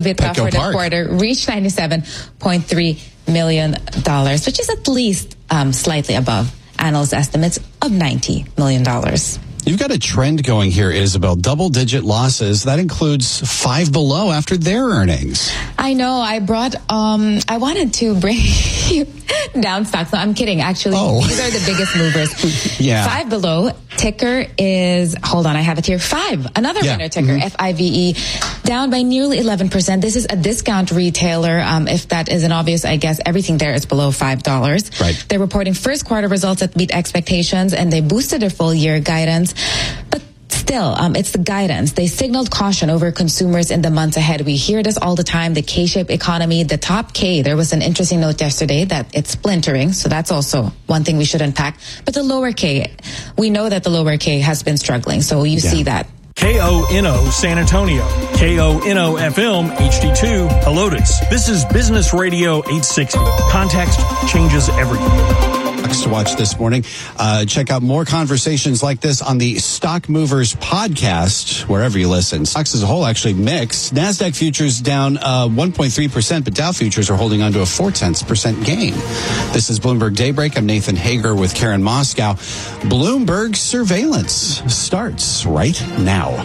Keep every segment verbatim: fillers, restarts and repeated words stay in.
EBITDA for the Park. quarter reached ninety-seven point three million dollars, which is at least um, slightly above analyst estimates of ninety million dollars. You've got a trend going here, Isabel. Double-digit losses. That includes Five Below after their earnings. I know. I brought, um, I wanted to bring you down stocks. No, I'm kidding. Actually, oh. These are the biggest movers. yeah. Five Below, ticker is, hold on, I have it here. Five, another yeah. winner ticker, Mm-hmm. F I V E, down by nearly eleven percent. This is a discount retailer. Um, if that isn't obvious, I guess everything there is below five dollars. Right. They're reporting first quarter results that meet expectations, and they boosted their full year guidance. But still, um, it's the guidance. They signaled caution over consumers in the months ahead. We hear this all the time, the K-shaped economy, the top K. There was an interesting note yesterday that it's splintering, so that's also one thing we should unpack. But the lower K, we know that the lower K has been struggling, so you yeah. see that. K O N O San Antonio, K O N O F M H D two Helotes. This is Business Radio eight sixty. Context changes everything. To watch this morning. Uh, check out more conversations like this on the Stock Movers podcast, wherever you listen. Stocks as a whole actually mixed. NASDAQ futures down uh, one point three percent, but Dow futures are holding on to a four-tenths percent gain. This is Bloomberg Daybreak. I'm Nathan Hager with Karen Moscow. Bloomberg surveillance starts right now.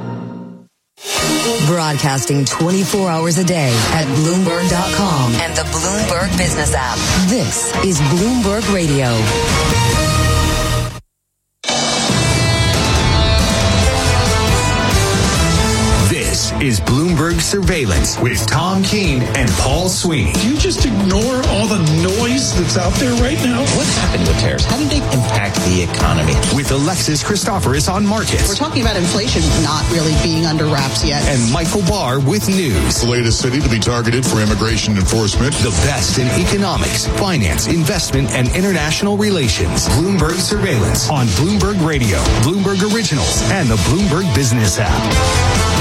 Broadcasting twenty-four hours a day at Bloomberg dot com and the Bloomberg Business app. This is Bloomberg Radio. This is Bloomberg Surveillance with Tom Keene and Paul Sweeney. Do you just ignore all the noise that's out there right now? What happened with tariffs? How did they impact the economy? With Alexis Christoforous on markets. We're talking about inflation not really being under wraps yet. And Michael Barr with news. The latest city to be targeted for immigration enforcement. The best in economics, finance, investment, and international relations. Bloomberg Surveillance on Bloomberg Radio, Bloomberg Originals, and the Bloomberg Business app.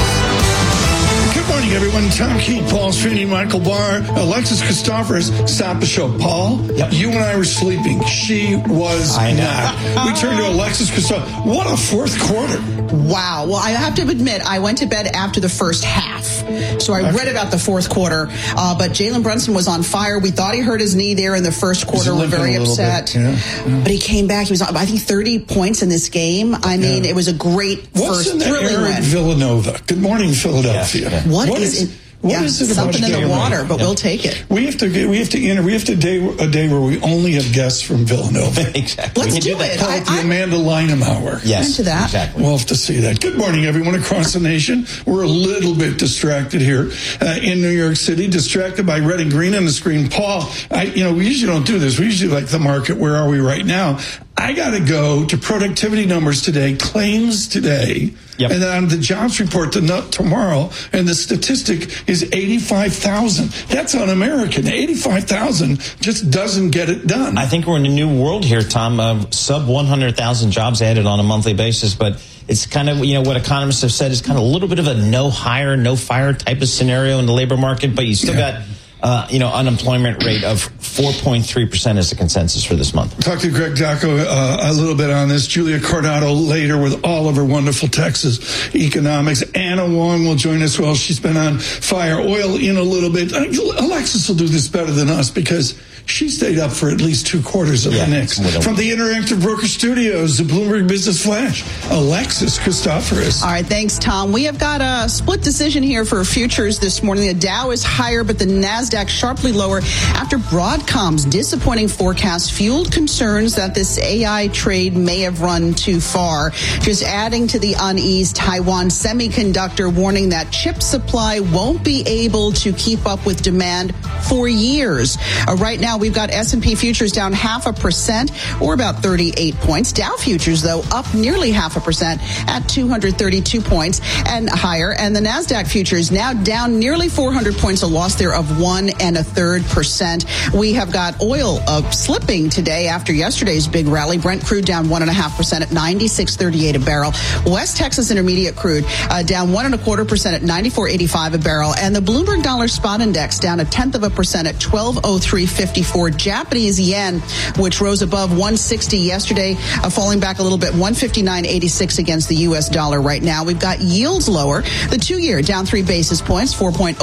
Good morning, everyone. Tom Keene, Paul Sweeney, Michael Barr, Alexis Christoforous. Stop the show. Paul, yep. You and I were sleeping. She was I not. We turned to Alexis Christoforous. What a fourth quarter. Wow. Well, I have to admit, I went to bed after the first half. So I okay. read about the fourth quarter. Uh, but Jalen Brunson was on fire. We thought he hurt his knee there in the first quarter. We're very upset. Yeah. Yeah. But he came back. He was, I think, thirty points in this game. I mean, yeah. it was a great What's first in the thrilling air win. at Villanova? Good morning, Philadelphia. Yeah. What, what is, is it? What yeah, is it something about in the water, but yeah. we'll take it. We have to get, we have to enter, we have to day a day where we only have guests from Villanova. Exactly. Let's do, do it. it. Call I, it the I, Amanda Lynham Hour. Yes, into that. Exactly. We'll have to see that. Good morning, everyone across the nation. We're a little bit distracted here uh, in New York City, distracted by red and green on the screen. Paul, I, you know, we usually don't do this. We usually like the market. Where are we right now? I got to go to productivity numbers today, claims today, yep. and then on the jobs report to tomorrow, and the statistic is eighty-five thousand. That's un-American. eighty-five thousand just doesn't get it done. I think we're in a new world here, Tom, of sub one hundred thousand jobs added on a monthly basis, but it's kind of, you know, what economists have said is kind of a little bit of a no hire, no fire type of scenario in the labor market, but you still yeah. got Uh, you know, unemployment rate of four point three percent is the consensus for this month. Talk to Greg Dacco uh, a little bit on this. Julia Coronado later with all of her wonderful Texas economics. Anna Wong will join us. Well, she's been on fire. Oil in a little bit. Alexis will do this better than us because she stayed up for at least two quarters of yeah, the next. From the Interactive Broker Studios, the Bloomberg Business Flash, Alexis Christoforous. All right, thanks, Tom. We have got a split decision here for futures this morning. The Dow is higher, but the NASDAQ sharply lower after Broadcom's disappointing forecast fueled concerns that this A I trade may have run too far. Just adding to the unease, Taiwan Semiconductor warning that chip supply won't be able to keep up with demand for years. Uh, right now, we've got S and P futures down half a percent or about thirty-eight points. Dow futures, though, up nearly half a percent at two hundred thirty-two points and higher. And the NASDAQ futures now down nearly four hundred points, a loss there of one and a third percent. We have got oil uh, slipping today after yesterday's big rally. Brent crude down one and a half percent at ninety-six thirty-eight a barrel. West Texas Intermediate crude uh, down one and a quarter percent at ninety-four eighty-five a barrel. And the Bloomberg Dollar Spot Index down a tenth of a percent at twelve oh three fifty-four. Japanese yen, which rose above one sixty yesterday, uh, falling back a little bit, one fifty-nine eighty-six against the U S dollar right now. We've got yields lower. The two-year down three basis points, four point oh four.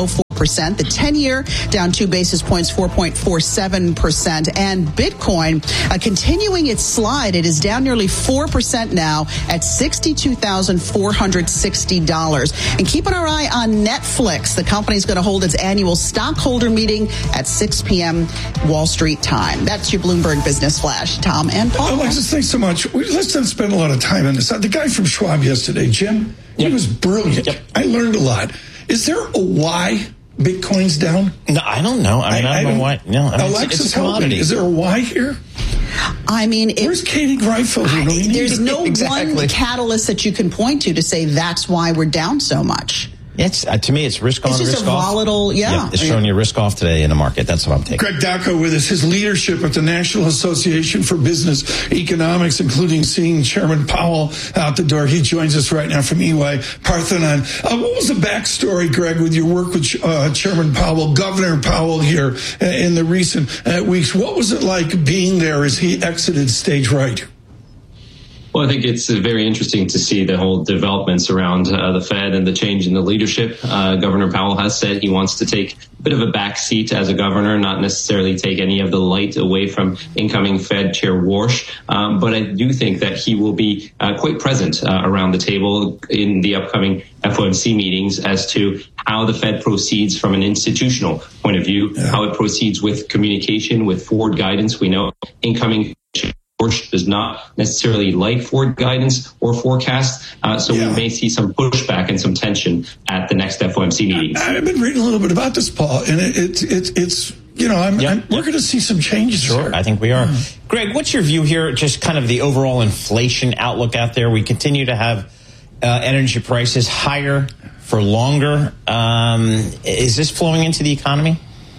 percent. The ten-year down two basis points, four point four seven percent. And Bitcoin uh, continuing its slide. It is down nearly four percent now at sixty-two thousand four hundred sixty dollars. And keeping our eye on Netflix. The company's going to hold its annual stockholder meeting at six p.m. Wall Street time. That's your Bloomberg Business Flash. Tom and Paul. Alexis, thanks so much. Let's not spend a lot of time on this. The guy from Schwab yesterday, Jim, yep. he was brilliant. Yep. I learned a lot. Is there a why Bitcoin's down? No, I don't know. I mean, I, I don't, don't know why. No, I mean, Alexis, it's, it's a commodity. Is there a why here? I mean, it, where's Katie Greifeld? I, there's no exactly. one catalyst that you can point to to say that's why we're down so much. It's uh, to me, it's risk on, it's just risk a off. Volatile, yeah. yeah it's showing you risk off today in the market. That's what I'm taking. Greg Dacko with us. His leadership at the National Association for Business Economics, including seeing Chairman Powell out the door. He joins us right now from E Y Parthenon. Uh, what was the backstory, Greg, with your work with uh, Chairman Powell, Governor Powell here uh, in the recent uh, weeks? What was it like being there as he exited stage right? Well, I think it's very interesting to see the whole developments around uh, the Fed and the change in the leadership. Uh, Governor Powell has said he wants to take a bit of a back seat as a governor, not necessarily take any of the light away from incoming Fed Chair Warsh. Um, but I do think that he will be uh, quite present uh, around the table in the upcoming F O M C meetings as to how the Fed proceeds from an institutional point of view, yeah. how it proceeds with communication, with forward guidance. We know incoming Warsh does not necessarily like forward guidance or forecast, uh, so yeah. we may see some pushback and some tension at the next F O M C meetings. I, I've been reading a little bit about this, Paul, and it, it, it, it's, you know, I'm, yep. I'm, we're going to see some changes Sure, here. I think we are. Mm-hmm. Greg, what's your view here, just kind of the overall inflation outlook out there? We continue to have uh, energy prices higher for longer. Um, is this flowing into the economy?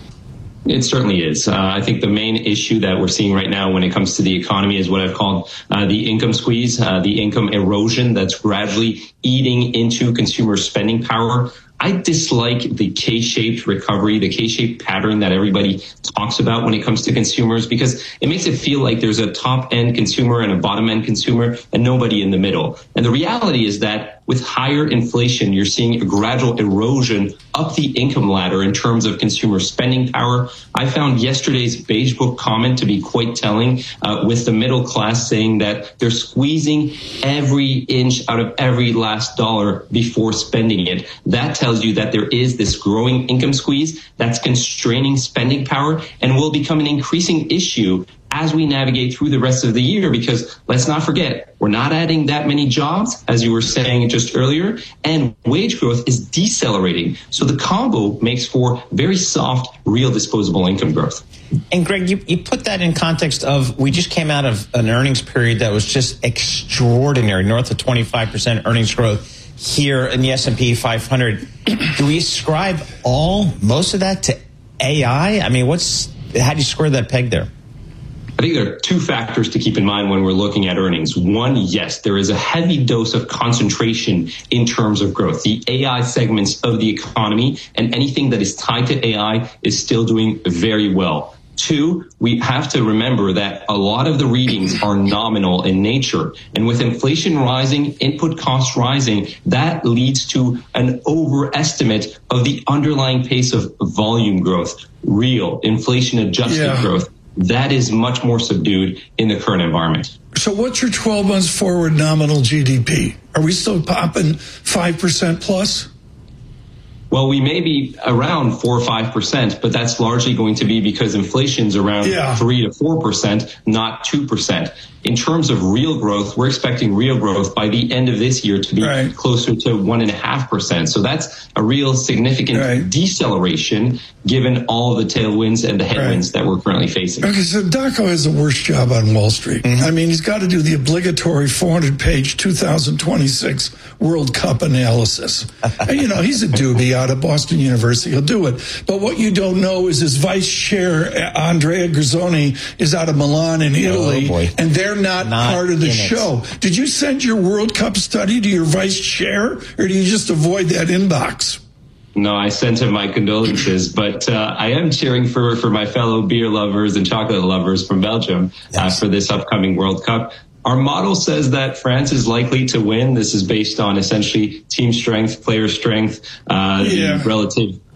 It certainly is. Uh, I think the main issue that we're seeing right now when it comes to the economy is what I've called uh, the income squeeze, uh, the income erosion that's gradually eating into consumer spending power. I dislike the K-shaped recovery, the K-shaped pattern that everybody talks about when it comes to consumers, because it makes it feel like there's a top-end consumer and a bottom-end consumer and nobody in the middle. And the reality is that with higher inflation, you're seeing a gradual erosion up the income ladder in terms of consumer spending power. I found yesterday's Beige Book comment to be quite telling, uh, with the middle class saying that they're squeezing every inch out of every last dollar before spending it. That tells you that there is this growing income squeeze that's constraining spending power and will become an increasing issue as we navigate through the rest of the year, because let's not forget, we're not adding that many jobs, as you were saying just earlier, and wage growth is decelerating. So the combo makes for very soft, real disposable income growth. And Greg, you, you put that in context of, we just came out of an earnings period that was just extraordinary, north of twenty-five percent earnings growth here in the S and P five hundred. Do we ascribe all, most of that to A I? I mean, what's, how do you square that peg there? I think there are two factors to keep in mind when we're looking at earnings. One, yes, there is a heavy dose of concentration in terms of growth. The A I segments of the economy and anything that is tied to A I is still doing very well. Two, we have to remember that a lot of the readings are nominal in nature. And with inflation rising, input costs rising, that leads to an overestimate of the underlying pace of volume growth, real inflation adjusted yeah. growth. That is much more subdued in the current environment. So what's your twelve months forward nominal G D P? Are we still popping five percent plus? Well, we may be around four or five percent, but that's largely going to be because inflation's around yeah. three to four percent, not two percent. In terms of real growth, we're expecting real growth by the end of this year to be right. closer to one and a half percent. So that's a real significant right. deceleration given all of the tailwinds and the headwinds right. that we're currently facing. Okay, so Dacko has the worst job on Wall Street. Mm-hmm. I mean, he's got to do the obligatory four hundred page two thousand twenty-six World Cup analysis. And, you know, he's a doobie out of Boston University. He'll do it. But what you don't know is his vice chair, Andrea Grisoni, is out of Milan in Italy. Oh, boy. And they're not, not part of the show. It. Did you send your World Cup study to your vice chair, or do you just avoid that inbox? No, I sent him my condolences, but uh, I am cheering for, for my fellow beer lovers and chocolate lovers from Belgium yes. uh, for this upcoming World Cup. Our model says that France is likely to win. This is based on essentially team strength, player strength, uh, yeah. the relative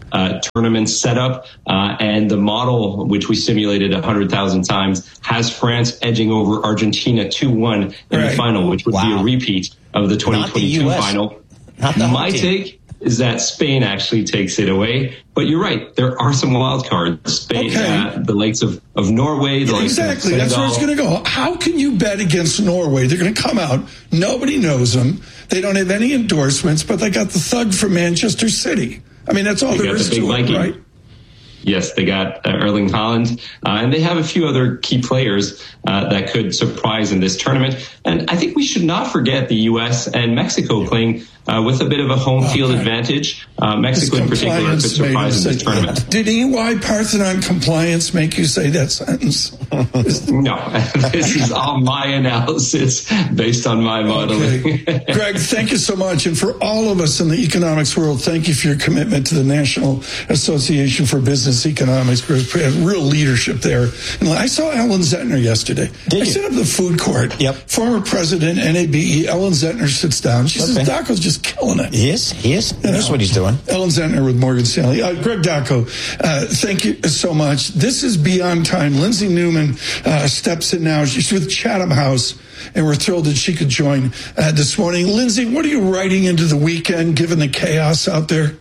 uh, tournament setup. Uh, and the model, which we simulated one hundred thousand times, has France edging over Argentina two one in right. the final, which would wow. be a repeat of the twenty twenty-two final. Not the My take is that Spain actually takes it away. But you're right. There are some wild cards. Spain, okay. uh, the likes of, of Norway. The yeah, likes exactly. Of That's where it's going to go. How can you bet against Norway? They're going to come out. Nobody knows them. They don't have any endorsements, but they got the thug from Manchester City. I mean, that's all they there is the to Viking. it, right? Yes, they got uh, Erling Haaland, uh, and they have a few other key players uh, that could surprise in this tournament. And I think we should not forget the U S and Mexico playing uh, with a bit of a home okay. field advantage. Uh, Mexico in particular could surprise in this tournament. Did E Y Parthenon compliance make you say that sentence? No, this is all my analysis based on my modeling. Okay. Greg, thank you so much. And for all of us in the economics world, thank you for your commitment to the National Association for Business Economics Group. Real leadership there. And I saw Ellen Zentner yesterday. Did I you? set up the food court. Yep. Former president, N A B E, Ellen Zentner sits down. She okay. says, Daco's just killing it. He is. He is. You That's know, what he's doing. Ellen Zentner with Morgan Stanley. Uh, Greg Daco, uh, thank you so much. This is Beyond Time. Lindsay Newman uh, steps in now. She's with Chatham House, and we're thrilled that she could join uh, this morning. Lindsay, what are you writing into the weekend, given the chaos out there?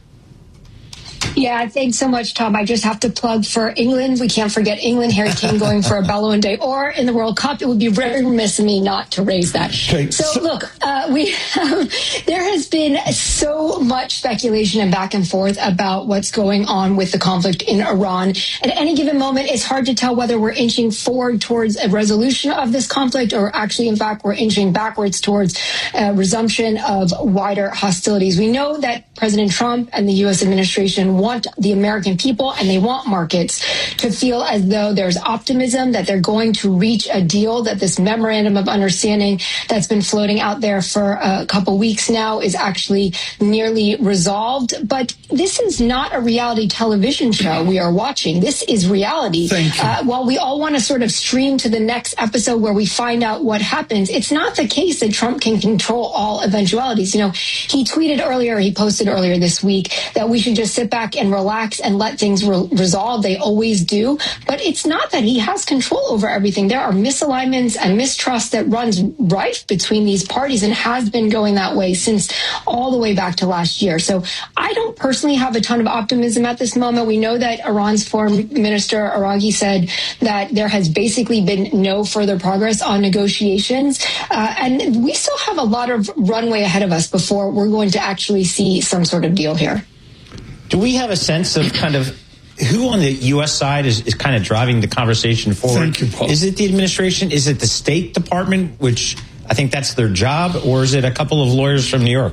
Yeah, thanks so much, Tom. I just have to plug for England. We can't forget England. Harry Kane going for a Ballon d'Or or in the World Cup. It would be very remiss of me not to raise that. Okay. So, so, look, uh, we um, there has been so much speculation and back and forth about what's going on with the conflict in Iran. At any given moment, it's hard to tell whether we're inching forward towards a resolution of this conflict or actually, in fact, we're inching backwards towards a resumption of wider hostilities. We know that President Trump and the U S administration want the American people and they want markets to feel as though there's optimism that they're going to reach a deal, that this memorandum of understanding that's been floating out there for a couple weeks now is actually nearly resolved. But this is not a reality television show we are watching. This is reality. Thank you. Uh, while we all want to sort of stream to the next episode where we find out what happens, it's not the case that Trump can control all eventualities. You know, he tweeted earlier, he posted earlier this week that we should just sit back and relax and let things re- resolve. They always do. But it's not that he has control over everything. There are misalignments and mistrust that runs rife between these parties and has been going that way since all the way back to last year. So I don't personally have a ton of optimism at this moment. We know that Iran's foreign minister, Araghi, said that there has basically been no further progress on negotiations. Uh, and we still have a lot of runway ahead of us before we're going to actually see some sort of deal here. Do we have a sense of kind of who on the U S side is, is kind of driving the conversation forward? Thank you, Paul. Is it the administration? Is it the State Department, which I think that's their job, or is it a couple of lawyers from New York?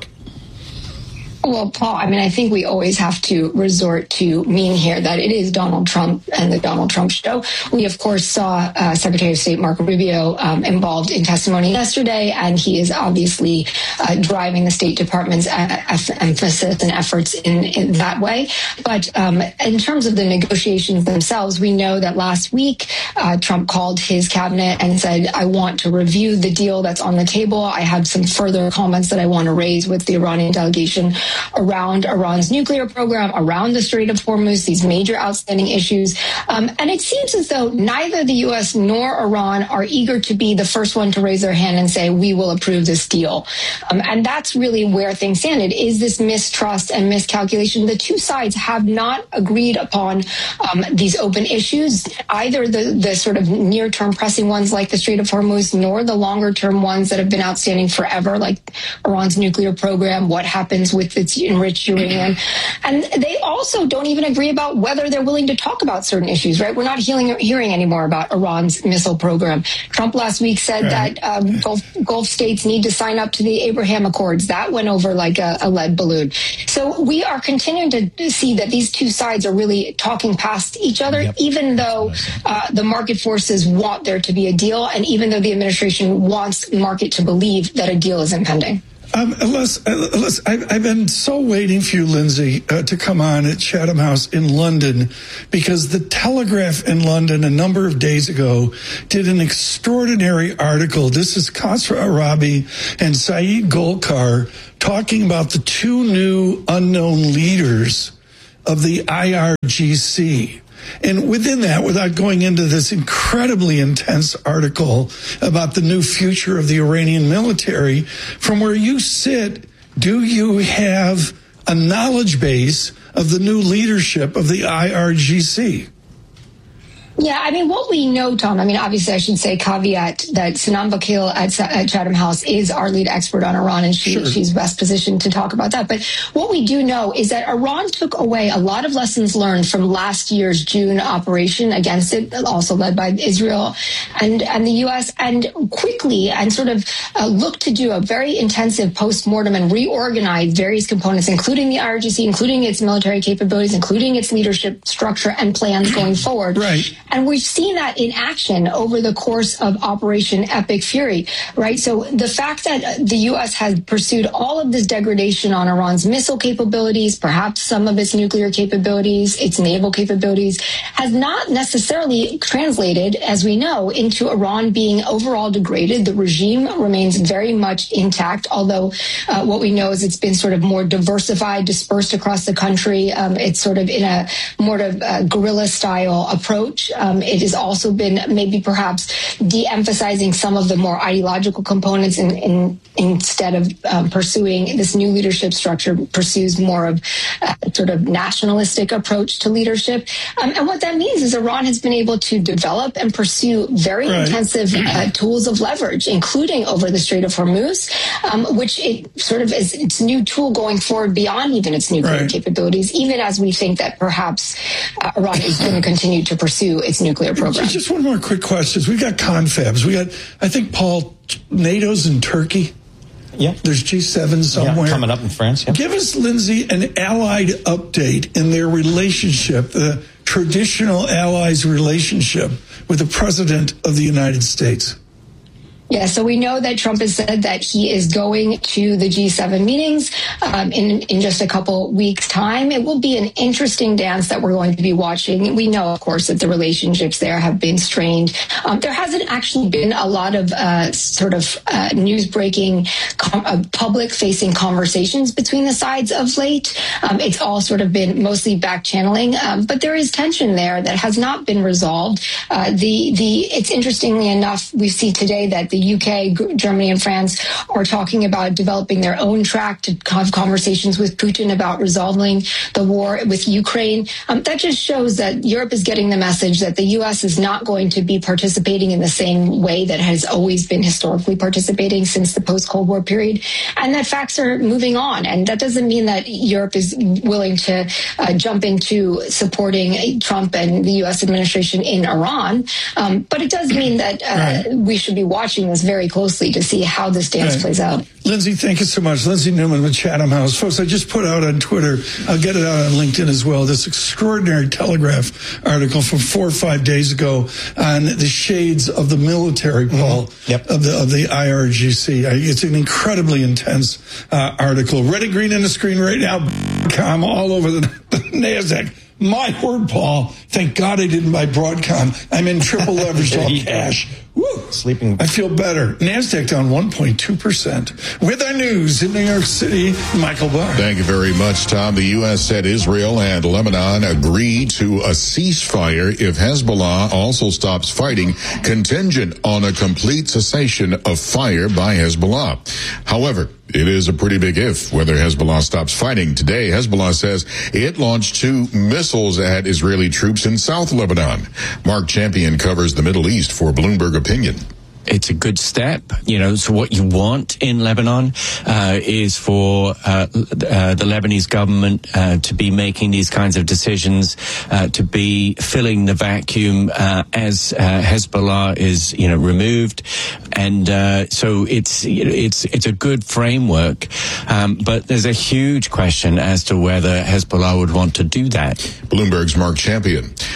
Well, Paul, I mean, I think we always have to resort to mean here that it is Donald Trump and the Donald Trump show. We, of course, saw uh, Secretary of State Marco Rubio um, involved in testimony yesterday, and he is obviously uh, driving the State Department's uh, emphasis and efforts in, in that way. But um, in terms of the negotiations themselves, we know that last week uh, Trump called his cabinet and said, I want to review the deal that's on the table. I have some further comments that I want to raise with the Iranian delegation around Iran's nuclear program, around the Strait of Hormuz, these major outstanding issues. Um, and it seems as though neither the U S nor Iran are eager to be the first one to raise their hand and say, we will approve this deal. Um, and that's really where things stand. It is this mistrust and miscalculation. The two sides have not agreed upon um, these open issues, either the, the sort of near-term pressing ones like the Strait of Hormuz, nor the longer-term ones that have been outstanding forever, like Iran's nuclear program, what happens with its enriched uranium. And they also don't even agree about whether they're willing to talk about certain issues, right? We're not hearing, hearing anymore about Iran's missile program. Trump last week said right. that um, Gulf, Gulf states need to sign up to the Abraham Accords. That went over like a, a lead balloon. So we are continuing to see that these two sides are really talking past each other, yep. even though uh, the market forces want there to be a deal, and even though the administration wants the market to believe that a deal is impending. Um, unless, unless I've, I've been so waiting for you, Lindsay, uh, to come on at Chatham House in London, because the Telegraph in London a number of days ago did an extraordinary article. This is Khosrow Arabi and Saeed Golkar talking about the two new unknown leaders of the I R G C. And within that, without going into this incredibly intense article about the new future of the Iranian military, from where you sit, do you have a knowledge base of the new leadership of the I R G C? Yeah, I mean, what we know, Tom, I mean, obviously I should say caveat that Sanam Vakil at, at Chatham House is our lead expert on Iran, and she, sure. she's best positioned to talk about that. But what we do know is that Iran took away a lot of lessons learned from last year's June operation against it, also led by Israel and, and the U S, and quickly and sort of uh, looked to do a very intensive postmortem and reorganize various components, including the I R G C, including its military capabilities, including its leadership structure and plans going forward. Right. And we've seen that in action over the course of Operation Epic Fury, right? So the fact that the U S has pursued all of this degradation on Iran's missile capabilities, perhaps some of its nuclear capabilities, its naval capabilities, has not necessarily translated, as we know, into Iran being overall degraded. The regime remains very much intact, although uh, what we know is it's been sort of more diversified, dispersed across the country. Um, it's sort of in a more of a guerrilla-style approach. Um, it has also been maybe perhaps de-emphasizing some of the more ideological components in, in, instead of um, pursuing this new leadership structure, pursues more of a sort of nationalistic approach to leadership. Um, and what that means is Iran has been able to develop and pursue very right. intensive uh, tools of leverage, including over the Strait of Hormuz, um, which it sort of is its new tool going forward beyond even its nuclear right. capabilities, even as we think that perhaps uh, Iran is going to continue to pursue its nuclear program. Just one more quick question. We got confabs. We got, I think, Paul, NATO's in Turkey. Yeah. There's G seven somewhere. Yeah, coming up in France. Yeah. Give us, Lindsay, an allied update in their relationship, the traditional allies' relationship with the President of the United States. Yeah, so we know that Trump has said that he is going to the G seven meetings um, in, in just a couple weeks' time. It will be an interesting dance that we're going to be watching. We know, of course, that the relationships there have been strained. Um, there hasn't actually been a lot of uh, sort of uh, news-breaking, com- uh, public-facing conversations between the sides of late. Um, it's all sort of been mostly back-channeling, um, but there is tension there that has not been resolved. Uh, the the it's interestingly enough, we see today that the The U K, Germany, and France are talking about developing their own track to have conversations with Putin about resolving the war with Ukraine. Um, that just shows that Europe is getting the message that the U S is not going to be participating in the same way that has always been historically participating since the post-Cold War period, and that facts are moving on. And that doesn't mean that Europe is willing to uh, jump into supporting Trump and the U S administration in Iran, um, but it does mean that uh, right. we should be watching this very closely to see how this dance right. plays out. Lindsay, thank you so much. Lindsay Newman with Chatham House. Folks, I just put out on Twitter, I'll get it out on LinkedIn as well, this extraordinary Telegraph article from four or five days ago on the shades of the military, Paul, mm-hmm. yep. of the of the I R G C. It's an incredibly intense uh, article. Red and green on the screen right now, com all over the, the NASDAQ. My word, Paul, thank God I didn't buy Broadcom. I'm in triple leveraged all cash. Woo! Sleeping. I feel better. NASDAQ down one point two percent. With our news in New York City, Michael Barr. Thank you very much, Tom. The U S said Israel and Lebanon agree to a ceasefire if Hezbollah also stops fighting, contingent on a complete cessation of fire by Hezbollah. However, it is a pretty big if whether Hezbollah stops fighting. Today, Hezbollah says it launched two missiles at Israeli troops in South Lebanon. Mark Champion covers the Middle East for Bloomberg Opinion. It's a good step. You know, so what you want in Lebanon uh, is for uh, uh, the Lebanese government uh, to be making these kinds of decisions, uh, to be filling the vacuum uh, as uh, Hezbollah is, you know, removed, and uh, so it's it's it's a good framework. Um, but there's a huge question as to whether Hezbollah would want to do that. Bloomberg's Mark Champion.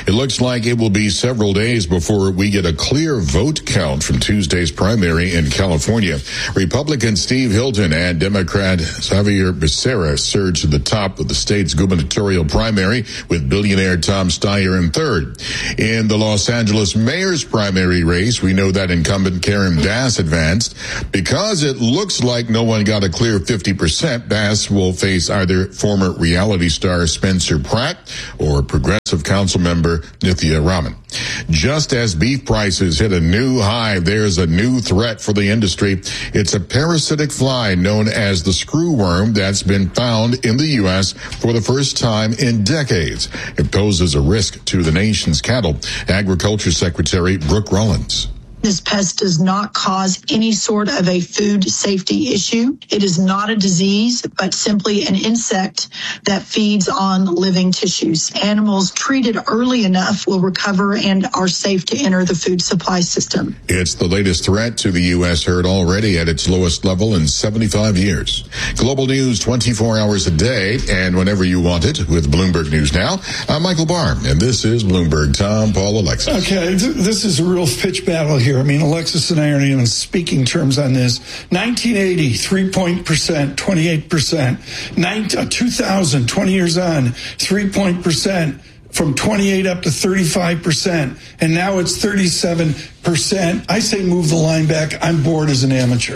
It looks like it will be several days before we get a clear vote count from Tuesday's primary in California. Republican Steve Hilton and Democrat Xavier Becerra surged to the top of the state's gubernatorial primary, with billionaire Tom Steyer in third. In the Los Angeles mayor's primary race, we know that incumbent Karen Bass advanced. Because it looks like no one got a clear fifty percent, Bass will face either former reality star Spencer Pratt or progressive council member Nithya Raman. Just as beef prices hit a new high, there's a new threat for the industry. It's a parasitic fly known as the screwworm that's been found in the U S for the first time in decades. It poses a risk to the nation's cattle. Agriculture Secretary Brooke Rollins. This pest does not cause any sort of a food safety issue. It is not a disease, but simply an insect that feeds on living tissues. Animals treated early enough will recover and are safe to enter the food supply system. It's the latest threat to the U S herd, already at its lowest level in seventy-five years. Global news twenty-four hours a day and whenever you want it with Bloomberg News Now. I'm Michael Barr, and this is Bloomberg. Tom, Paul, Alexis. Okay, th- this is a real pitch battle here. I mean, Alexis and I aren't even speaking terms on this. nineteen eighty, three point percent, twenty-eight percent. Nin- uh, two thousand, twenty years on, three point percent. From twenty-eight up to thirty-five percent. And now it's thirty-seven percent. I say move the line back. I'm bored as an amateur.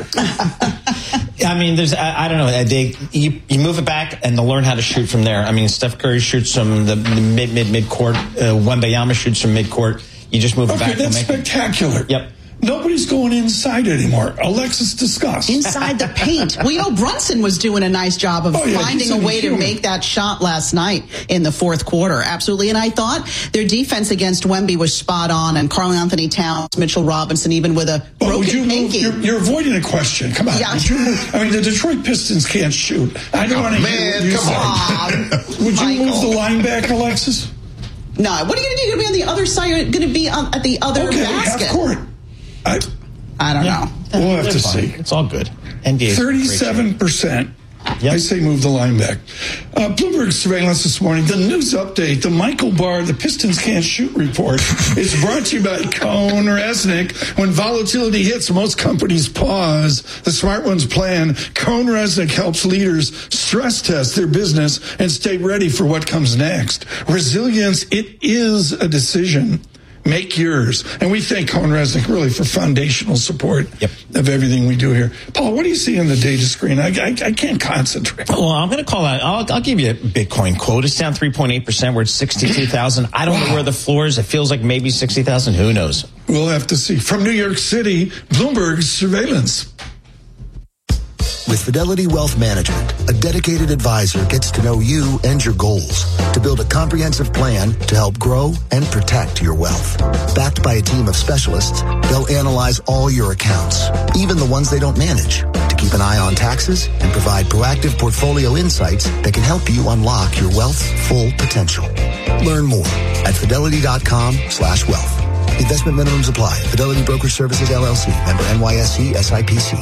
I mean, there's, I, I don't know. They, you, you move it back and they'll learn how to shoot from there. I mean, Steph Curry shoots from the mid, mid, mid court. Uh, Wembanyama shoots from mid court. You just move it okay, back. That's spectacular. It. Yep. Nobody's going inside anymore. Alexis, discuss. Inside the paint. Well, you know, Brunson was doing a nice job of oh, yeah, finding a way to make that shot last night in the fourth quarter. Absolutely. And I thought their defense against Wemby was spot on, and Karl Anthony Towns, Mitchell Robinson, even with a broken well, would you pinky. Move, you're, you're avoiding a question. Come on. Yeah. Would you move, I mean, the Detroit Pistons can't shoot. I don't oh, want to man, hear come on. Would you Michael. move the line back, Alexis? No. What are you going to do? You're going to be on the other side. You're going to be on, at the other okay, basket. Half court. I, I don't yeah, know. We'll have to fine. see. It's all good. N B A thirty-seven percent. Yep. I say move the line back. Uh, Bloomberg surveillance this morning. The news update, the Michael Barr, the Pistons can't shoot report is brought to you by Cohn Resnick. When volatility hits, most companies pause. The smart ones plan. Cohn Resnick helps leaders stress test their business and stay ready for what comes next. Resilience, it is a decision. Make yours. And we thank Cohn Resnick really for foundational support yep. of everything we do here. Paul, what do you see on the data screen? I, I, I can't concentrate. Well, I'm going to call out, I'll, I'll give you a Bitcoin quote. It's down three point eight percent. We're at sixty-two thousand. I don't wow. know where the floor is. It feels like maybe sixty thousand. Who knows? We'll have to see. From New York City, Bloomberg's surveillance. With Fidelity Wealth Management, a dedicated advisor gets to know you and your goals to build a comprehensive plan to help grow and protect your wealth. Backed by a team of specialists, they'll analyze all your accounts, even the ones they don't manage, to keep an eye on taxes and provide proactive portfolio insights that can help you unlock your wealth's full potential. Learn more at fidelity.com slash wealth. Investment minimums apply. Fidelity Brokerage Services, L L C. Member N Y S E, S I P C.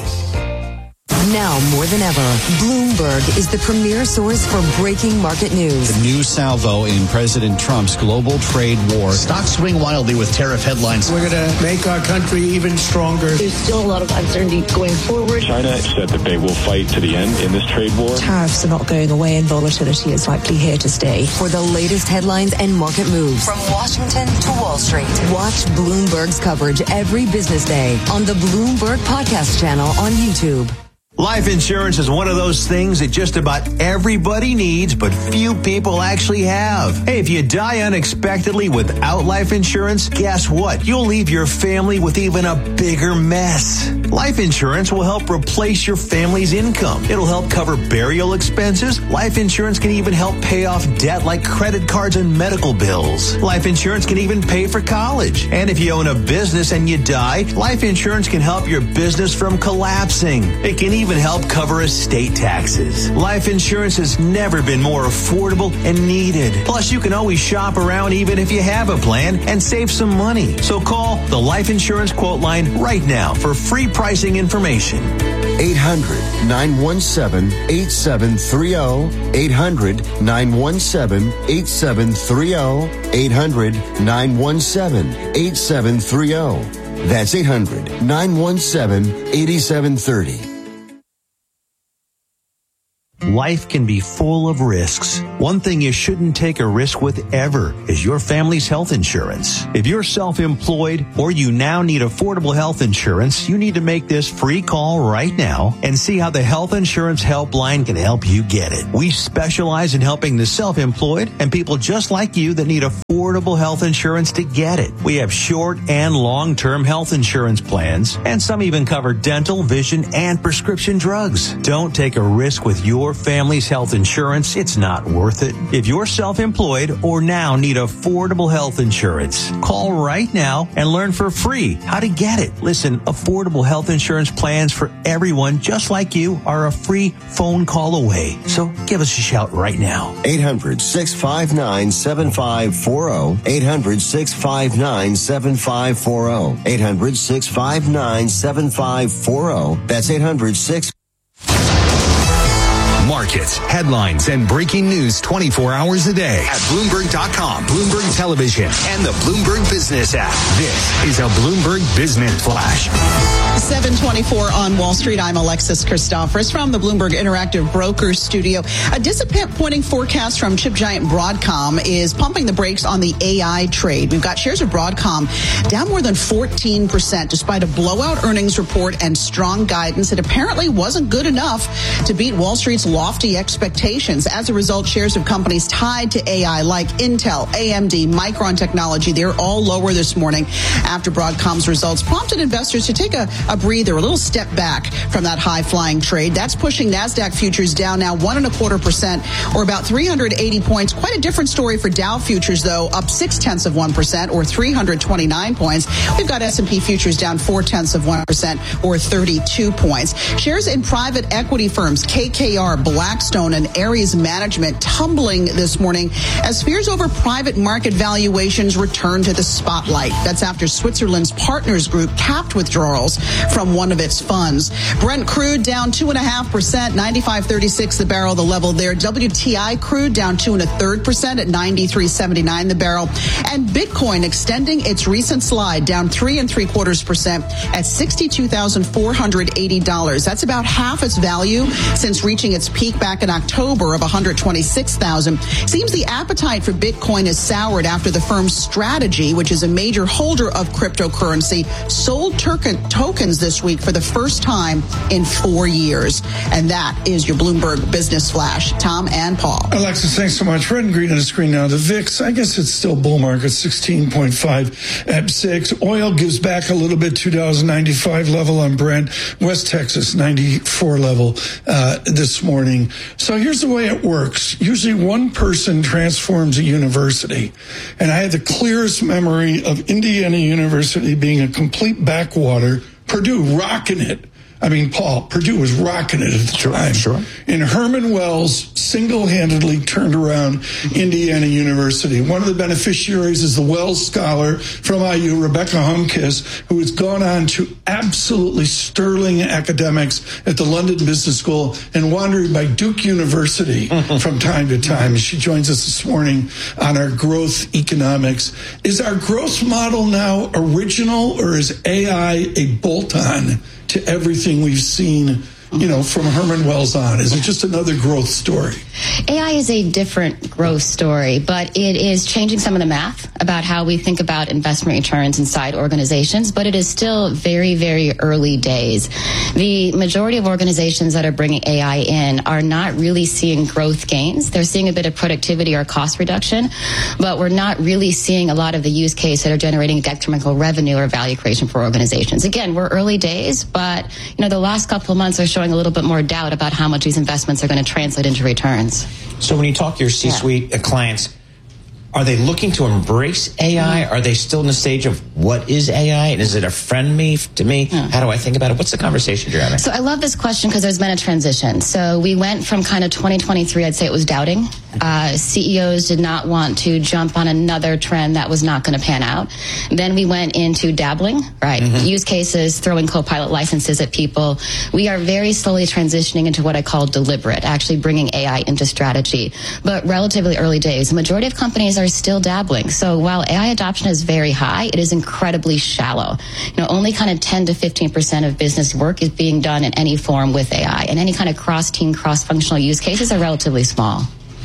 Now more than ever, Bloomberg is the premier source for breaking market news. The new salvo in President Trump's global trade war. Stocks swing wildly with tariff headlines. We're going to make our country even stronger. There's still a lot of uncertainty going forward. China said that they will fight to the end in this trade war. Tariffs are not going away and volatility is likely here to stay. For the latest headlines and market moves from Washington to Wall Street, watch Bloomberg's coverage every business day on the Bloomberg Podcast channel on YouTube. Life insurance is one of those things that just about everybody needs, but few people actually have. Hey, if you die unexpectedly without life insurance, guess what? You'll leave your family with even a bigger mess. Life insurance will help replace your family's income. It'll help cover burial expenses. Life insurance can even help pay off debt like credit cards and medical bills. Life insurance can even pay for college. And if you own a business and you die, life insurance can help your business from collapsing. It can even even help cover estate taxes. Life insurance has never been more affordable and needed. Plus, you can always shop around even if you have a plan and save some money. So call the Life Insurance Quote Line right now for free pricing information. eight hundred, nine one seven, eight seven three zero. eight hundred, nine one seven, eight seven three zero. eight hundred, nine one seven, eight seven three zero. That's eight hundred, nine one seven, eight seven three zero. Life can be full of risks. One thing you shouldn't take a risk with ever is your family's health insurance. If you're self-employed or you now need affordable health insurance, you need to make this free call right now and see how the Health Insurance Helpline can help you get it. We specialize in helping the self-employed and people just like you that need affordable health insurance to get it. We have short and long-term health insurance plans, and some even cover dental, vision, and prescription drugs. Don't take a risk with your family's health insurance. It's not worth it. If you're self-employed or now need affordable health insurance, call right now and learn for free how to get it. Listen, affordable health insurance plans for everyone just like you are a free phone call away. So give us a shout right now. eight hundred, six five nine, seven five four zero. eight hundred, six five nine, seven five four zero. eight hundred, six five nine, seven five four zero. That's eight hundred, six Markets, headlines, and breaking news twenty-four hours a day at Bloomberg dot com, Bloomberg Television, and the Bloomberg Business app. This is a Bloomberg Business Flash. seven twenty-four on Wall Street. I'm Alexis Christophorus from the Bloomberg Interactive Brokers Studio. A disappointing forecast from chip giant Broadcom is pumping the brakes on the A I trade. We've got shares of Broadcom down more than fourteen percent despite a blowout earnings report and strong guidance. It apparently wasn't good enough to beat Wall Street's lofty expectations. As a result, shares of companies tied to A I like Intel, A M D, Micron Technology, they're all lower this morning after Broadcom's results prompted investors to take a, a breather, a little step back from that high-flying trade. That's pushing NASDAQ futures down now one and a quarter percent, or about three hundred eighty points. Quite a different story for Dow futures, though, up six tenths of one percent, or three hundred twenty-nine points. We've got S and P futures down four tenths of one percent, or thirty-two points. Shares in private equity firms, K K R, Blackstone, and Ares Management tumbling this morning as fears over private market valuations return to the spotlight. That's after Switzerland's Partners Group capped withdrawals from one of its funds. Brent crude down two and a half percent, ninety-five thirty-six the barrel, the level there. W T I crude down two and a third percent at ninety-three seventy-nine the barrel. And Bitcoin extending its recent slide down three and three quarters percent at sixty-two thousand four hundred eighty dollars. That's about half its value since reaching its peak back in October of one hundred twenty-six thousand. Seems the appetite for Bitcoin is soured after the firm's Strategy, which is a major holder of cryptocurrency, sold token tokens this week for the first time in four years. And that is your Bloomberg Business Flash. Tom and Paul. Alexis, thanks so much. Red and green on the screen now. The V I X, I guess it's still bull market, sixteen point five at six. Oil gives back a little bit, two dollars and ninety-five level on Brent. West Texas, ninety-four level uh, this morning. So here's the way it works. Usually one person transforms a university. And I had the clearest memory of Indiana University being a complete backwater, Purdue rocking it. I mean, Paul, Purdue was rocking it at the sure, time. Sure. And Herman Wells single-handedly turned around Indiana University. One of the beneficiaries is the Wells Scholar from I U, Rebecca Humkiss, who has gone on to absolutely sterling academics at the London Business School and wandered by Duke University from time to time. She joins us this morning on our growth economics. Is our growth model now original, or is A I a bolt-on to everything we've seen, you know, from Herman Wells on? Is it just another growth story? A I is a different growth story, but it is changing some of the math about how we think about investment returns inside organizations, but it is still very, very early days. The majority of organizations that are bringing A I in are not really seeing growth gains. They're seeing a bit of productivity or cost reduction, but we're not really seeing a lot of the use case that are generating detrimental revenue or value creation for organizations. Again, we're early days, but you know, the last couple of months are showing a little bit more doubt about how much these investments are going to translate into returns. So when you talk to your C-suite yeah. clients, Are they looking to embrace A I? Are they still in the stage of what is A I? And is it a friend me to me? Yeah. How do I think about it? What's the conversation you're having? So I love this question because there's been a transition. So we went from kind of twenty twenty-three, I'd say it was doubting. Uh, C E Os did not want to jump on another trend that was not going to pan out. Then we went into dabbling, right? Mm-hmm. Use cases, throwing Copilot licenses at people. We are very slowly transitioning into what I call deliberate, actually bringing A I into strategy. But relatively early days, the majority of companies are still dabbling. So while A I adoption is very high, it is incredibly shallow. You know, only kind of ten to fifteen percent of business work is being done in any form with A I. And any kind of cross-team, cross-functional use cases are relatively small.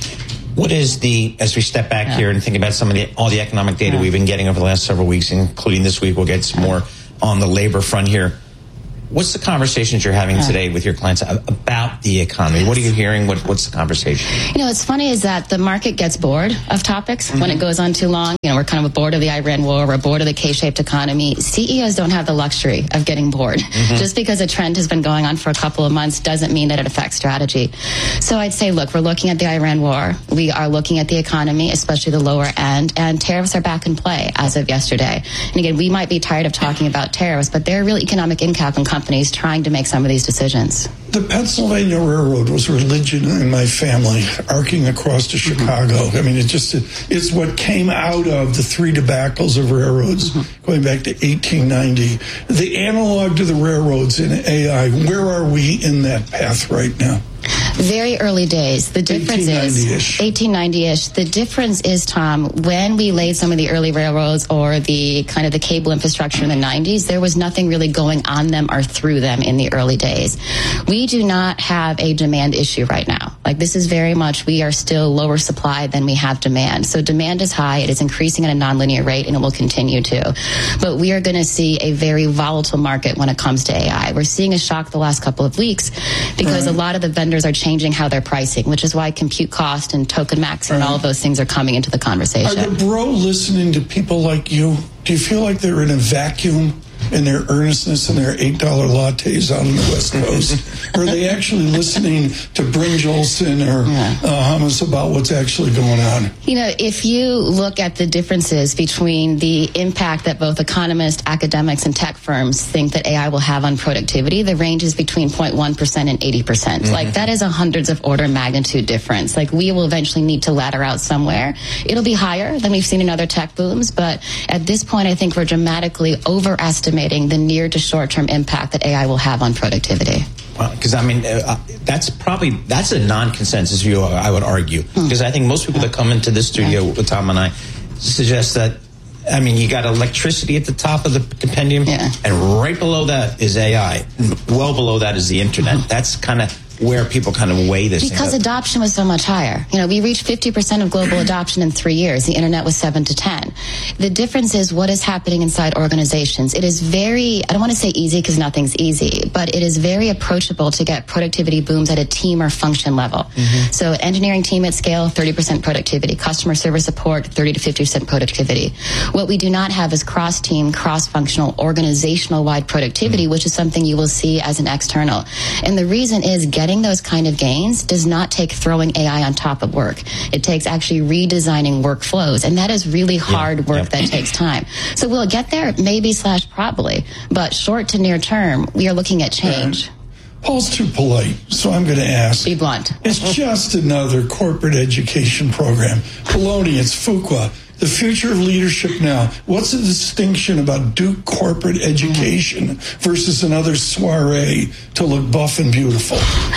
What is the, as we step back yeah. here and think about some of the, all the economic data yeah. we've been getting over the last several weeks, including this week, we'll get some more on the labor front here. What's the conversations you're having today with your clients about the economy? What are you hearing? What, what's the conversation? You know, what's funny is that the market gets bored of topics mm-hmm. when it goes on too long. You know, we're kind of bored of the Iran war. We're bored of the K-shaped economy. C E Os don't have the luxury of getting bored. Mm-hmm. Just because a trend has been going on for a couple of months doesn't mean that it affects strategy. So I'd say, look, we're looking at the Iran war. We are looking at the economy, especially the lower end, and tariffs are back in play as of yesterday. And again, we might be tired of talking about tariffs, but they're a real economic impact on companies trying to make some of these decisions. The Pennsylvania Railroad was religion in my family, arcing across to Chicago. Mm-hmm. I mean, it just, it's what came out of the three debacles of railroads mm-hmm. going back to eighteen ninety. The analog to the railroads in A I, where are we in that path right now? Very early days. The difference is eighteen ninety-ish. The difference is, Tom, when we laid some of the early railroads or the kind of the cable infrastructure in the nineties, there was nothing really going on them or through them in the early days. We do not have a demand issue right now. Like, this is very much, we are still lower supply than we have demand. So demand is high. It is increasing at a nonlinear rate, and it will continue to. But we are going to see a very volatile market when it comes to A I. We're seeing a shock the last couple of weeks because right. a lot of the vendors are changing how they're pricing, which is why compute cost and token max and right. all of those things are coming into the conversation. Are the bro listening to people like you? Do you feel like they're in a vacuum in their earnestness and their eight dollar lattes out on the West Coast? Or are they actually listening to Bryn Jolson or yeah. uh, Hummus about what's actually going on? You know, if you look at the differences between the impact that both economists, academics, and tech firms think that A I will have on productivity, the range is between zero point one percent and eighty percent. Mm-hmm. Like, that is a hundreds of order magnitude difference. Like, we will eventually need to ladder out somewhere. It'll be higher than we've seen in other tech booms, but at this point, I think we're dramatically overestimating the near to short-term impact that A I will have on productivity. Well, because, I mean, uh, that's probably, that's a non-consensus view, I would argue. Because hmm. I think most people that come into this studio yeah. with Tom and I suggest that, I mean, you got electricity at the top of the compendium, yeah. and right below that is A I. Well below that is the internet. Mm-hmm. That's kind of where people kind of weigh this. Because adoption was so much higher. You know, we reached fifty percent of global adoption in three years. The internet was seven to ten. The difference is what is happening inside organizations. It is very, I don't want to say easy because nothing's easy, but it is very approachable to get productivity booms at a team or function level. Mm-hmm. So engineering team at scale, thirty percent productivity. Customer service support, thirty to fifty percent productivity. What we do not have is cross-team, cross-functional, organizational-wide productivity, mm-hmm. which is something you will see as an external. And the reason is getting Getting those kind of gains does not take throwing A I on top of work. It takes actually redesigning workflows, and that is really hard yeah, work yeah. that takes time. So we'll get there, maybe slash probably, but short to near term, we are looking at change. Uh, Paul's too polite, so I'm going to ask. Be blunt. It's just another corporate education program. Baloney, it's Fuqua. The future of leadership now. What's the distinction about Duke corporate education versus another soiree to look buff and beautiful?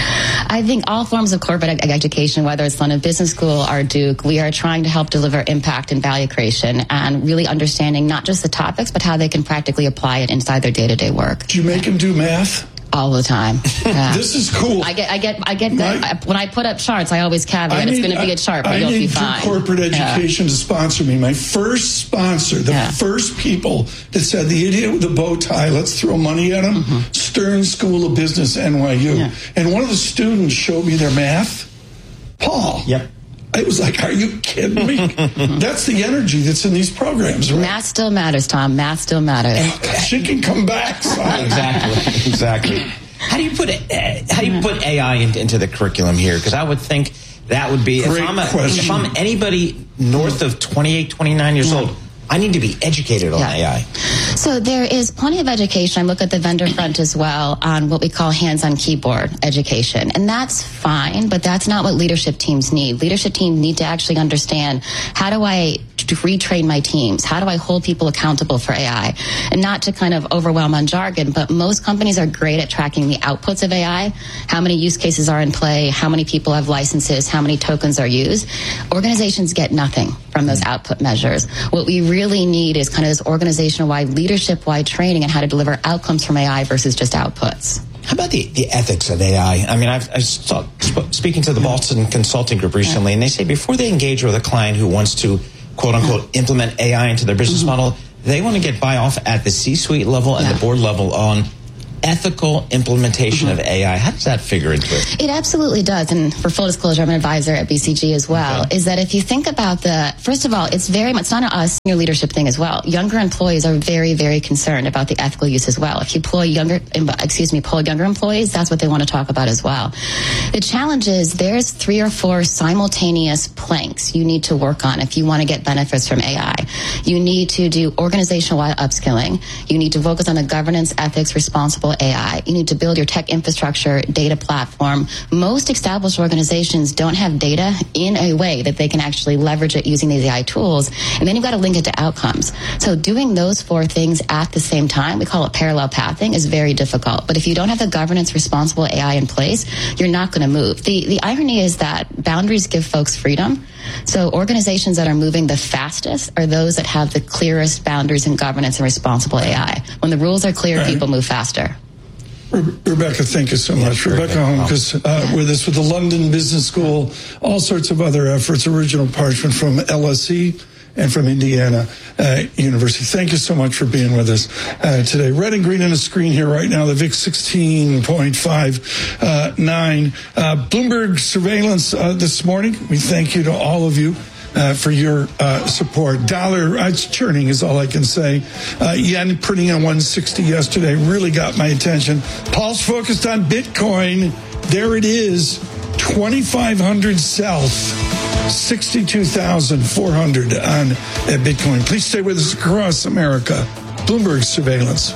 I think all forms of corporate education, whether it's London Business School or Duke, we are trying to help deliver impact and value creation and really understanding not just the topics, but how they can practically apply it inside their day-to-day work. Do you make them do math? All the time. Yeah. This is cool. I get, I get, I get. My, I, when I put up charts, I always caveat I need, it's going to be a chart, but I you'll need be fine. Corporate education yeah. to sponsor me. My first sponsor, the yeah. first people that said the idiot with the bow tie, let's throw money at him. Mm-hmm. Stern School of Business, N Y U, yeah. and one of the students showed me their math. Paul. Yep. I was like, are you kidding me? That's the energy that's in these programs, right? Math still matters, Tom. Math still matters. She can come back, son. Exactly. Exactly. How do you put uh, how do you put A I into, into the curriculum here? Because I would think That would be, if I'm, a, if I'm anybody north of twenty-eight, twenty-nine years old, I need to be educated on yeah. A I. So there is plenty of education. I look at the vendor front as well on what we call hands-on keyboard education. And that's fine, but that's not what leadership teams need. Leadership teams need to actually understand, how do I retrain my teams? How do I hold people accountable for A I? And not to kind of overwhelm on jargon, but most companies are great at tracking the outputs of A I. How many use cases are in play? How many people have licenses? How many tokens are used? Organizations get nothing from those output measures. What we really need is kind of this organizational-wide, leadership-wide training on how to deliver outcomes from A I versus just outputs. How about the, the ethics of A I? I mean, I've, I saw, speaking to the Boston Consulting Group recently, and they say before they engage with a client who wants to, quote-unquote, implement A I into their business model, they want to get buy-off at the C-suite level and yeah. the board level on ethical implementation mm-hmm. of A I. How does that figure into it? It absolutely does. And for full disclosure, I'm an advisor at B C G as well, okay. is that if you think about the, first of all, it's very much, it's not a senior leadership thing as well. Younger employees are very, very concerned about the ethical use as well. If you employ younger, excuse me, pull younger employees, that's what they want to talk about as well. The challenge is there's three or four simultaneous planks you need to work on if you want to get benefits from A I. You need to do organizational-wide upskilling. You need to focus on the governance, ethics, responsible A I. You need to build your tech infrastructure, data platform. Most established organizations don't have data in a way that they can actually leverage it using these A I tools. And then you've got to link it to outcomes. So doing those four things at the same time, we call it parallel pathing, is very difficult. But if you don't have the governance responsible A I in place, you're not going to move. The, the irony is that boundaries give folks freedom. So organizations that are moving the fastest are those that have the clearest boundaries in governance and responsible A I. When the rules are clear, right. people move faster. Rebecca, thank you so much. Yeah, Rebecca Holmquist uh, with us with the London Business School, all sorts of other efforts, original parchment from L S E and from Indiana uh, University. Thank you so much for being with us uh, today. Red and green on the screen here right now, the V I X sixteen point five nine. Uh, Bloomberg surveillance uh, this morning. We thank you to all of you. Uh, for your uh, support. Dollar, uh, it's churning is all I can say. Uh, yen printing on one sixty yesterday really got my attention. Paul's focused on Bitcoin. There it is, twenty-five hundred south, sixty-two thousand four hundred on uh, Bitcoin. Please stay with us across America. Bloomberg surveillance.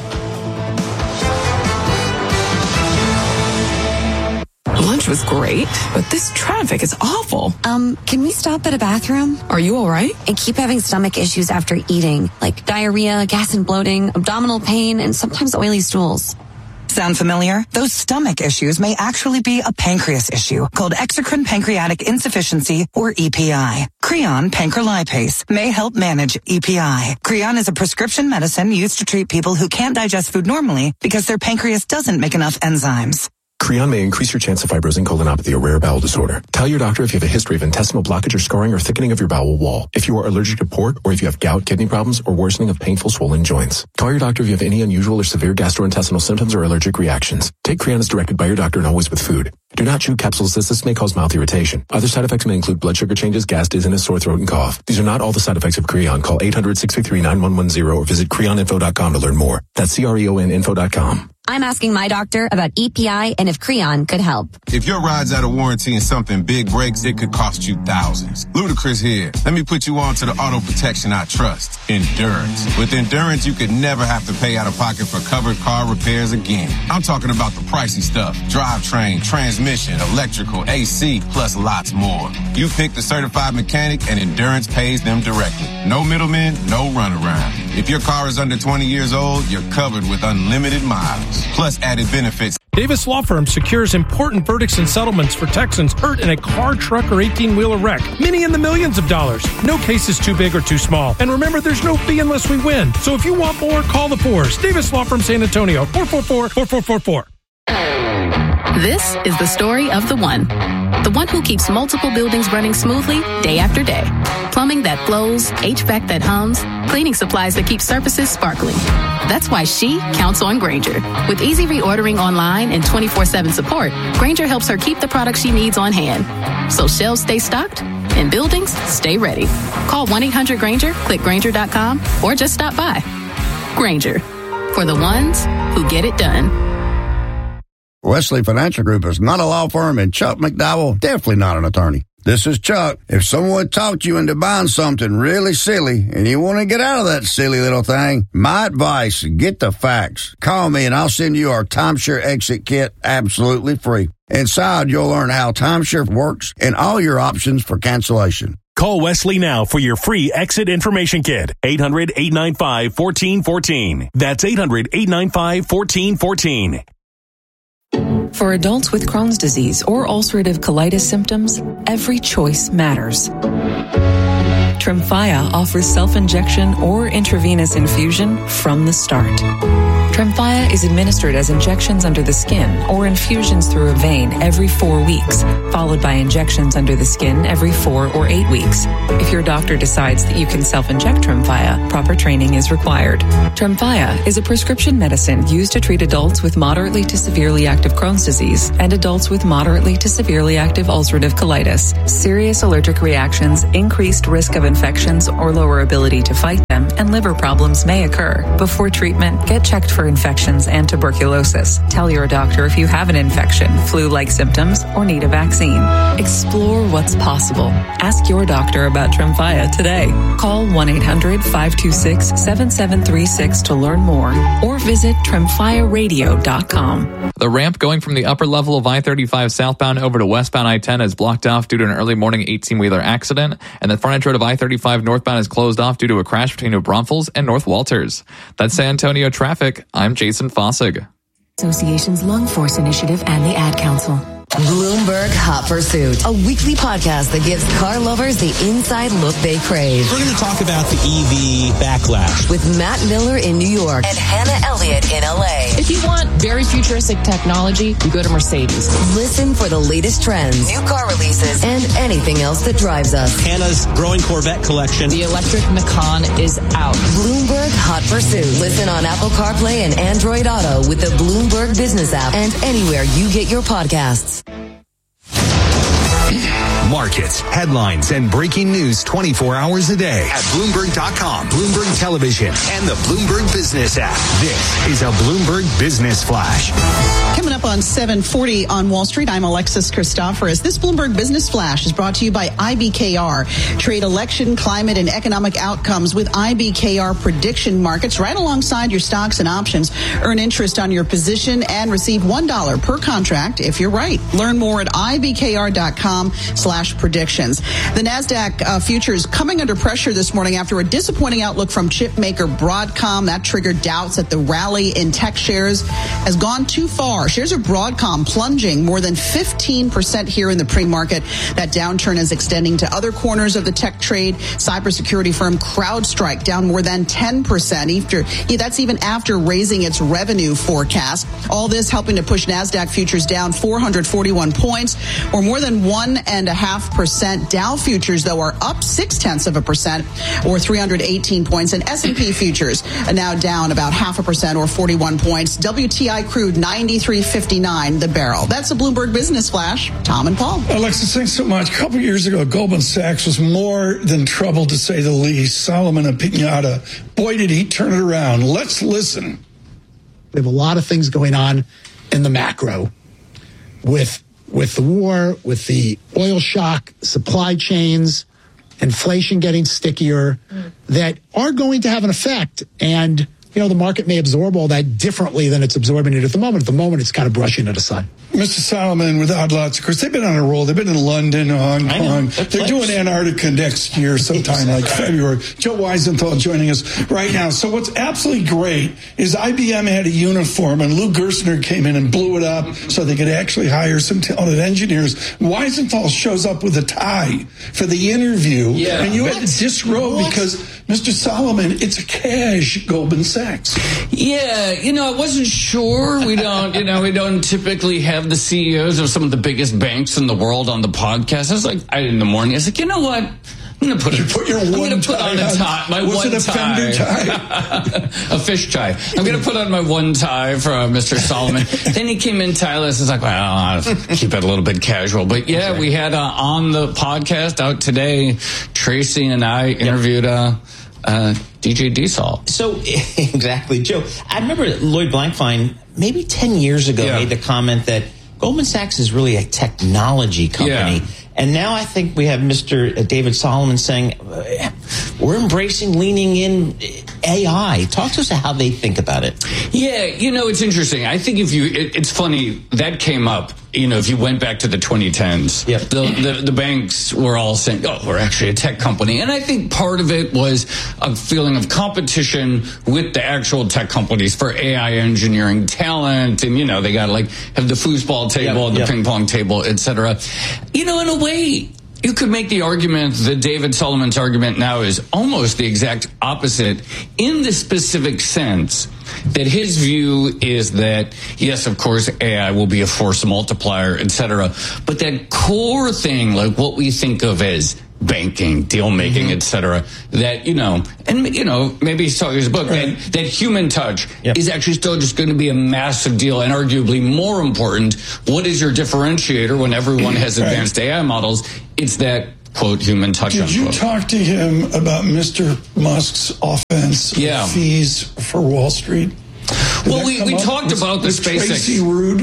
Lunch was great, but this traffic is awful. Um, can we stop at a bathroom? Are you all right? I keep having stomach issues after eating, like diarrhea, gas and bloating, abdominal pain, and sometimes oily stools. Sound familiar? Those stomach issues may actually be a pancreas issue called exocrine pancreatic insufficiency, or E P I. Creon pancrelipase may help manage E P I. Creon is a prescription medicine used to treat people who can't digest food normally because their pancreas doesn't make enough enzymes. Creon may increase your chance of fibrosing colonopathy, a rare bowel disorder. Tell your doctor if you have a history of intestinal blockage or scarring or thickening of your bowel wall, if you are allergic to pork, or if you have gout, kidney problems, or worsening of painful swollen joints. Call your doctor if you have any unusual or severe gastrointestinal symptoms or allergic reactions. Take Creon as directed by your doctor and always with food. Do not chew capsules as this may cause mouth irritation. Other side effects may include blood sugar changes, gas, dizziness, sore throat, and cough. These are not all the side effects of Creon. Call eight hundred, six three three, nine one one zero or visit creon info dot com to learn more. That's C R E O N info dot com. I'm asking my doctor about E P I and if Creon could help. If your ride's out of warranty and something big breaks, it could cost you thousands. Ludacris here. Let me put you on to the auto protection I trust. Endurance. With Endurance, you could never have to pay out of pocket for covered car repairs again. I'm talking about the pricey stuff. Drivetrain, transmission, electrical, A C, plus lots more. You pick the certified mechanic and Endurance pays them directly. No middlemen, no runaround. If your car is under twenty years old, you're covered with unlimited miles. Plus added benefits. Davis Law Firm secures important verdicts and settlements for Texans hurt in a car, truck, or eighteen-wheeler wreck. Many in the millions of dollars. No case is too big or too small. And remember, there's no fee unless we win. So if you want more, call the Fours. Davis Law Firm San Antonio, four four four, four four four four. This is the story of the one. The one who keeps multiple buildings running smoothly day after day. Plumbing that flows, H V A C that hums, cleaning supplies that keep surfaces sparkling. That's why she counts on Grainger. With easy reordering online and twenty-four seven support, Grainger helps her keep the products she needs on hand. So shelves stay stocked and buildings stay ready. Call one eight hundred Grainger, click Grainger dot com, or just stop by. Grainger, for the ones who get it done. Wesley Financial Group is not a law firm, and Chuck McDowell definitely not an attorney. This is Chuck. If someone talked you into buying something really silly and you want to get out of that silly little thing, my advice, get the facts. Call me and I'll send you our timeshare exit kit absolutely free. Inside, you'll learn how timeshare works and all your options for cancellation. Call Wesley now for your free exit information kit. eight hundred, eight nine five, one four one four. That's eight hundred, eight nine five, one four one four. For adults with Crohn's disease or ulcerative colitis symptoms, every choice matters. Tremfya offers self-injection or intravenous infusion from the start. Tremfya is administered as injections under the skin or infusions through a vein every four weeks, followed by injections under the skin every four or eight weeks. If your doctor decides that you can self-inject Tremfya, proper training is required. Tremfya is a prescription medicine used to treat adults with moderately to severely active Crohn's disease and adults with moderately to severely active ulcerative colitis. Serious allergic reactions, increased risk of infections or lower ability to fight them, and liver problems may occur. Before treatment, get checked for infections and tuberculosis. Tell your doctor if you have an infection, flu-like symptoms, or need a vaccine. Explore what's possible. Ask your doctor about Tremfya today. Call one eight hundred, five two six, seven seven three six to learn more or visit tremfya radio dot com. The ramp going from the upper level of I thirty-five southbound over to westbound I ten is blocked off due to an early morning eighteen-wheeler accident, and the frontage road of I thirty-five northbound is closed off due to a crash between New Braunfels and North Walters. That's San Antonio traffic. I'm Jason Fossig. Association's Lung Force Initiative and the Ad Council. Bloomberg Hot Pursuit, a weekly podcast that gives car lovers the inside look they crave. We're going to talk about the E V backlash with Matt Miller in New York and Hannah Elliott in L A. If you want very futuristic technology, you go to Mercedes. Listen for the latest trends, new car releases, and anything else that drives us. Hannah's growing Corvette collection. The electric Macan is out. Bloomberg Hot Pursuit. Listen on Apple CarPlay and Android Auto with the Bloomberg Business app and anywhere you get your podcasts. Markets, headlines, and breaking news twenty-four hours a day at Bloomberg dot com, Bloomberg Television, and the Bloomberg Business app. This is a Bloomberg Business Flash. Coming up on seven forty on Wall Street, I'm Alexis Christoforous. This Bloomberg Business Flash is brought to you by I B K R. Trade election, climate, and economic outcomes with I B K R prediction markets right alongside your stocks and options. Earn interest on your position and receive one dollar per contract if you're right. Learn more at I B K R dot com slash predictions. The NASDAQ uh, futures coming under pressure this morning after a disappointing outlook from chip maker Broadcom. That triggered doubts that the rally in tech shares has gone too far. Shares of Broadcom plunging more than fifteen percent here in the pre-market. That downturn is extending to other corners of the tech trade. Cybersecurity firm CrowdStrike down more than ten percent. After, yeah, that's even after raising its revenue forecast. All this helping to push NASDAQ futures down four hundred forty-one points, or more than one and a half percent. Dow futures, though, are up six tenths of a percent, or three hundred eighteen points. And S and P futures are now down about half a percent, or forty-one points. W T I crude ninety-three fifty-nine the barrel. That's a Bloomberg Business Flash. Tom and Paul. Alexis, thanks so much. A couple years ago, Goldman Sachs was more than troubled, to say the least. Solomon and Pinata, boy, did he turn it around. Let's listen. We have a lot of things going on in the macro with with the war, with the oil shock, supply chains, inflation getting stickier, mm. that are going to have an effect. And, you know, the market may absorb all that differently than it's absorbing it at the moment. At the moment, it's kind of brushing it aside. Mister Solomon with Odd Lots, of course, they've been on a roll. They've been in London, Hong Kong. They're doing Antarctica next year sometime like February. Joe Weisenthal joining us right now. So what's absolutely great is I B M had a uniform, and Lou Gerstner came in and blew it up so they could actually hire some talented engineers. Weisenthal shows up with a tie for the interview, yeah. and you had to disrobe what? because, Mister Solomon, it's a cash Goldman Sachs. Yeah, you know, I wasn't sure. We don't, you know, we don't typically have the C E Os of some of the biggest banks in the world on the podcast. I was like, I, in the morning, I was like, you know what? I'm going to put, you put your I'm one gonna put tie on a tie. My was one it a tie. tie? A fish tie. I'm going to put on my one tie for uh, Mister Solomon. Then he came in tieless. It's like, well, I'll keep it a little bit casual. But yeah, okay. we had uh, on the podcast out today, Tracy and I interviewed uh, uh, D J Diesel. So, exactly, Joe. I remember Lloyd Blankfein maybe ten years ago yeah. made the comment that Goldman Sachs is really a technology company. Yeah. And now I think we have Mister David Solomon saying, we're embracing leaning in A I. Talk to us about how they think about it. Yeah, you know, it's interesting. I think if you, it, it's funny, that came up, you know, if you went back to the twenty tens, yep. the, the, the banks were all saying, oh, we're actually a tech company. And I think part of it was a feeling of competition with the actual tech companies for A I engineering talent. And, you know, they got to like have the foosball table yep, and the yep. ping pong table, et cetera. You know, in a way, you could make the argument that David Solomon's argument now is almost the exact opposite in the specific sense that his view is that, yes, of course, A I will be a force multiplier, et cetera. But that core thing, like what we think of as banking, deal making, mm-hmm. et cetera, that, you know, and, you know, maybe he saw his book, right. that, that human touch yep. is actually still just going to be a massive deal and arguably more important. What is your differentiator when everyone has right. advanced A I models? It's that, quote, human touch. Did unquote. you talk to him about Mister Musk's offense yeah. of fees for Wall Street? Did well, we, we talked with, about the with SpaceX. Tracy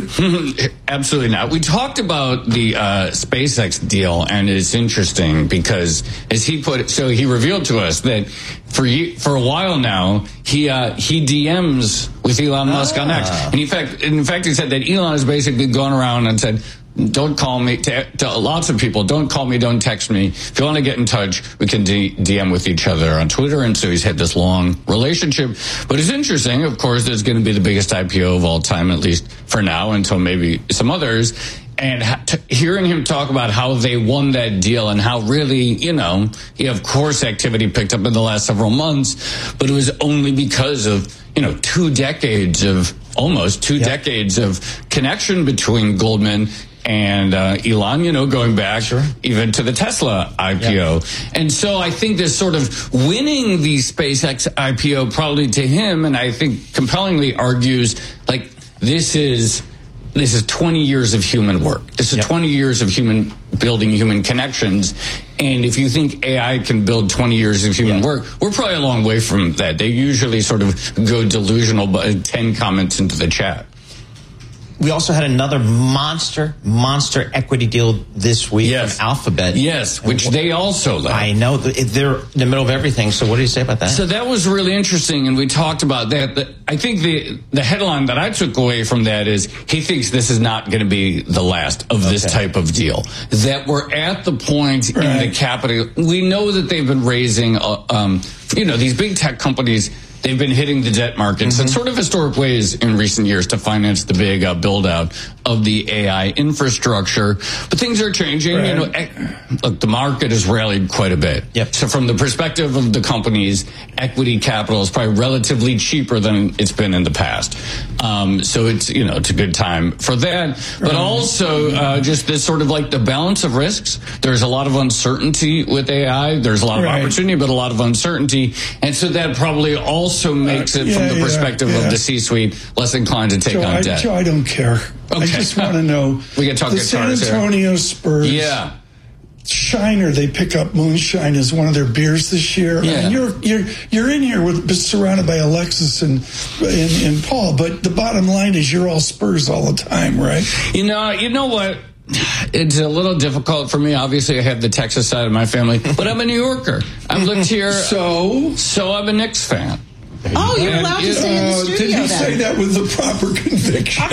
Rude? Absolutely not. We talked about the uh, SpaceX deal, and it's interesting because, as he put it, so he revealed to us that for for a while now, he uh, he D Ms with Elon Musk ah. on X, and in fact, in fact, he said that Elon has basically gone around and said, don't call me, to, to lots of people, don't call me, don't text me. If you want to get in touch, we can D- DM with each other on Twitter. And so he's had this long relationship. But it's interesting, of course, there's going to be the biggest I P O of all time, at least for now, until maybe some others. And ha- t- hearing him talk about how they won that deal and how really, you know, he, of course, activity picked up in the last several months, but it was only because of, you know, two decades of, almost two yep. decades of connection between Goldman and uh, Elon, you know, going back sure. even to the Tesla I P O. Yeah. And so I think this sort of winning the SpaceX I P O probably to him, and I think compellingly argues, like, this is this is twenty years of human work. This is yep. twenty years of human building human connections. And if you think A I can build twenty years of human yeah. work, we're probably a long way from that. They usually sort of go delusional, but ten comments into the chat. We also had another monster, monster equity deal this week yes. from Alphabet. Yes, which they also led. I know. They're in the middle of everything. So what do you say about that? So that was really interesting, and we talked about that. I think the the headline that I took away from that is he thinks this is not going to be the last of this okay. type of deal. That we're at the point right. in the capital. We know that they've been raising, uh, um, you know, these big tech companies. They've been hitting the debt markets mm-hmm. in sort of historic ways in recent years to finance the big uh, build out of the A I infrastructure. But things are changing. Right. You know, e- look, the market has rallied quite a bit. Yep. So from the perspective of the companies, equity capital is probably relatively cheaper than it's been in the past. Um, so it's, you know, it's a good time for that. But right. also uh, just this sort of like the balance of risks. There's a lot of uncertainty with A I. There's a lot of right. opportunity, but a lot of uncertainty. And so that probably also Also makes it uh, yeah, from the yeah, perspective yeah. of the C-suite less inclined to take Joe, on I, debt. Joe, I don't care. Okay. I just want to know. We can talk the San Antonio here. Spurs. Yeah. Shiner, they pick up moonshine as one of their beers this year. Yeah. I mean, you're you're you're in here with surrounded by Alexis and, and and Paul, but the bottom line is you're all Spurs all the time, right? You know, you know what? It's a little difficult for me. Obviously, I have the Texas side of my family, but I'm a New Yorker. I've lived here, so so I'm a Knicks fan. Oh, you're allowed to stay in the studio. Did you then. say that with the proper conviction?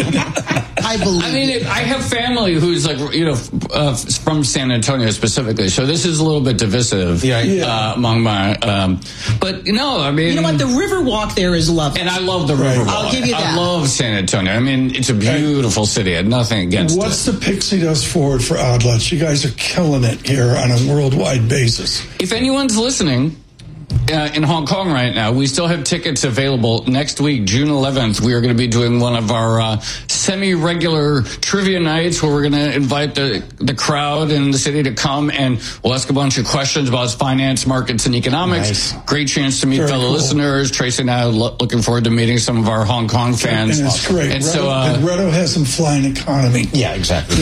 I believe. I mean, it, I have family who's like, you know, uh, from San Antonio specifically, so this is a little bit divisive yeah, yeah. Uh, among my. Um, but you know, I mean, you know what? The Riverwalk there is lovely, and I love the Riverwalk. I'll give you that. I love San Antonio. I mean, it's a beautiful city. I had nothing against What's it. What's the Pixie Dust Forward for Outlets? You guys are killing it here on a worldwide basis. If anyone's listening. Uh, in Hong Kong right now, we still have tickets available. Next week, June eleventh, we are going to be doing one of our uh, semi-regular trivia nights where we're going to invite the, the crowd in the city to come, and we'll ask a bunch of questions about finance, markets, and economics. Nice. Great chance to meet Very fellow cool. listeners. Tracy and I are lo- looking forward to meeting some of our Hong Kong fans. And it's great. And Redo, so, uh, and Redo has some flying economy. Yeah, exactly.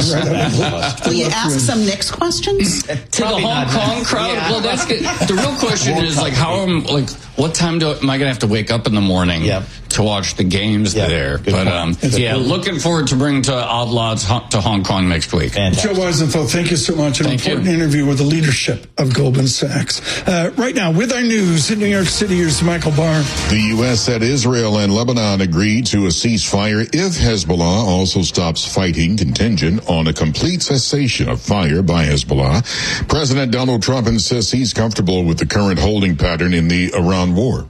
Will you ask some Knicks questions? To the Hong Kong crowd? Yeah. Well, that's good. The real question is, like, how am, like, what time do am I going to have to wake up in the morning yep. to to watch the games yeah, there. But um, yeah, looking forward to bringing to Odd Lots to Hong Kong next week. Fantastic. Joe Weisenfeld, thank you so much. An thank important you. interview with the leadership of Goldman Sachs. Uh, right now, with our news in New York City, here's Michael Barr. The U S said Israel and Lebanon agreed to a ceasefire if Hezbollah also stops fighting, contingent on a complete cessation of fire by Hezbollah. President Donald Trump insists he's comfortable with the current holding pattern in the Iran war.